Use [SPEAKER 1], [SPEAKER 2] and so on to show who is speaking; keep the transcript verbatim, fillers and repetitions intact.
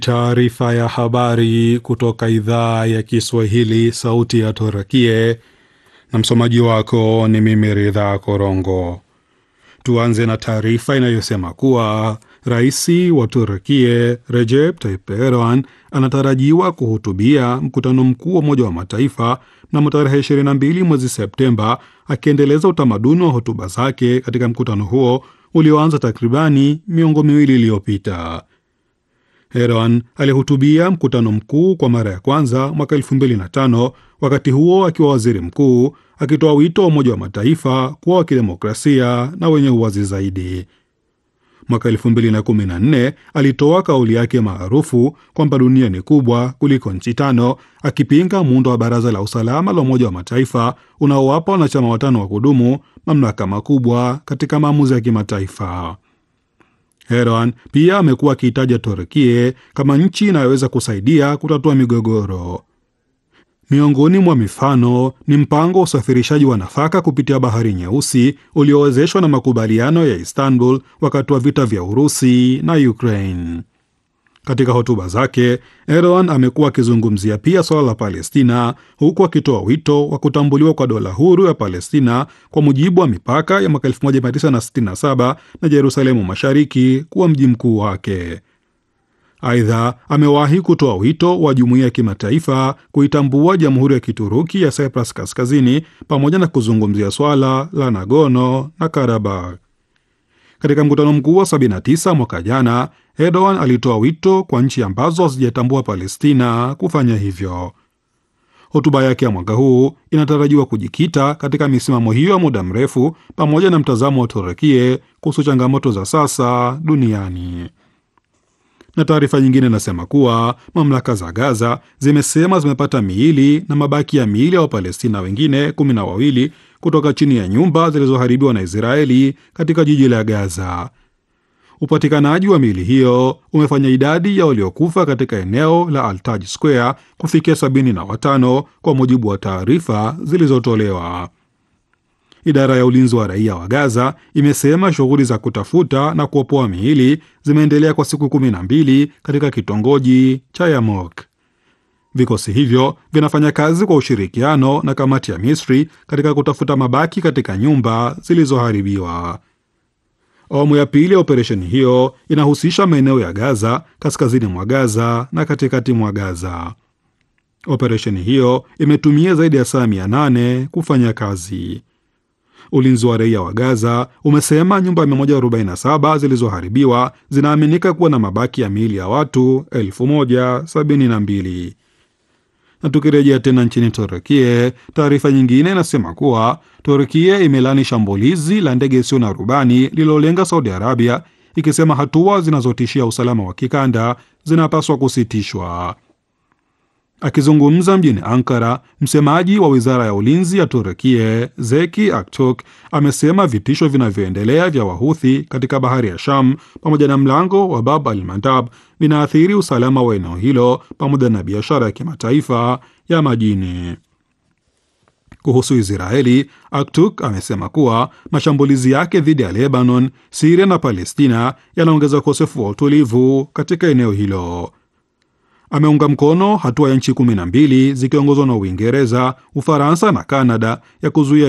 [SPEAKER 1] Taarifa ya habari kutoka idhaa ya Kiswahili, sauti ya Torakie, na msomaji wako ni mimi Ridha Korongo. Tuanze na taarifa inayosema kuwa Raisi wa Turkie Recep Tayyip Erdogan anatarajiwa kuhutubia mkutano mkuu wa Umoja wa Mataifa na tarehe ishirini na mbili mwezi Septemba, akiendeleza utamaduni wa hotuba zake katika mkutano huo ulioanza takribani miongo miwili iliyopita. Erdogan alihutubia mkutano mkuu kwa mara ya kwanza mwaka elfu mbili na tano, wakati huo akiwa waziri mkuu, akitoa wito wa Umoja wa Mataifa kuwa wa kidemokrasia na wenye uwazi zaidi. Mwaka elfu mbili na kumi na nne alitoa kauli yake maarufu kwamba dunia ni kubwa kuliko nchi tano, akipinga muundo wa Baraza la Usalama la Umoja wa Mataifa unaowapa wanachama watano wa kudumu mamlaka makubwa katika maamuzi ya kimataifa. Erdogan pia amekuwa akiitaja Turkie kama nchi inayoweza kusaidia kutatua migogoro. Miongoni mwa mifano ni mpango wa usafirishaji wa nafaka kupitia Bahari Nyeusi uliowezeshwa na makubaliano ya Istanbul wakati wa vita vya Urusi na Ukraine. Katika hotuba zake, Erdogan amekuwa akizungumzia pia swala la Palestina, huku akitoa wito wa kutambuliwa kwa dola huru ya Palestina kwa mujibu wa mipaka ya mwaka elfu moja mia tisa sitini na saba na Yerusalemu Mashariki kuwa mji mkuu wake. Aidha, amewahi kutoa wito wa jumuiya ya kimataifa kuitambua Jamhuri ya Kituruki ya Cyprus Kaskazini pamoja na kuzungumzia swala la Nagorno na Karabakh. Katika mkutano mkuu wa sabini na tisa mwaka jana, Erdogan alitoa wito kwa nchi ambazo hazijatambua Palestina kufanya hivyo. Hotuba yake ya mwaka huu inatarajiwa kujikita katika misimamo hiyo ya muda mrefu pamoja na mtazamo wa Turkie kuhusu changamoto za sasa duniani. Na taarifa nyingine inasema kuwa mamlaka za Gaza zimesema zimepata miili na mabaki ya miili ya Wapalestina wengine kumi na wawili kutoka chini ya nyumba zilizoharibiwa na Israeli katika jiji la Gaza. Upatikanaji wa miili hiyo umefanya idadi ya waliokufa katika eneo la Al-Taj Square kufikia sabini na watano kwa mujibu wa taarifa zilizotolewa. Idara ya ulinzi wa raia wa Gaza imesema shughuli za kutafuta na kuopoa miili zimeendelea kwa siku kumi na mbili katika kitongoji cha Yarmouk. Vikosi hivyo vinafanya kazi kwa ushirikiano na kamati ya Misri katika kutafuta mabaki katika nyumba zilizoharibiwa. Awamu ya pili ya operesheni hiyo inahusisha maeneo ya Gaza, kaskazini mwa Gaza na katikati mwa Gaza. Operesheni hiyo imetumia zaidi ya saa mia nane kufanya kazi. Ulinzi wa raia wa Gaza umesema nyumba mia moja arobaini na saba zilizoharibiwa zinaaminika kuwa na mabaki ya miili ya watu elfu moja sabini na mbili. Na tukirejea tena nchini Turkie, taarifa nyingine inasema kuwa Turkie imelani shambulizi la ndege isiyo na rubani lililolenga Saudi Arabia, ikisema hatua zinazotishia usalama wa kikanda zinapaswa kusitishwa. Akizungumza mjini Ankara, msemaji wa wizara ya ulinzi ya Turkie Zeki Aktuk amesema vitisho vinavyoendelea vya Wahuthi katika bahari ya Sham pamoja na mlango wa Bab al-Mandab vinaathiri usalama wa eneo hilo pamoja na biashara ya kimataifa ya majini. Kuhusu Israeli, Aktuk amesema kuwa mashambulizi yake dhidi ya Lebanon, Syria na Palestina yanaongeza ukosefu wa utulivu katika eneo hilo. Ameunga mkono hatua ya nchi kumi na mbili zikiongozwa na Uingereza, Ufaransa na Kanada ya kuzuia